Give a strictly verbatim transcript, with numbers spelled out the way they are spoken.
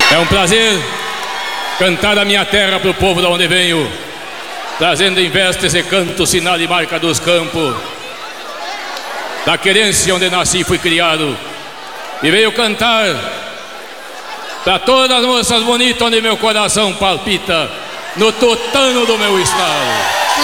É um prazer cantar a minha terra para o povo de onde venho, trazendo em veste esse canto, sinal e marca dos campos, da querência onde nasci e fui criado. E veio cantar para todas as moças bonitas onde meu coração palpita, no tutano do meu estado.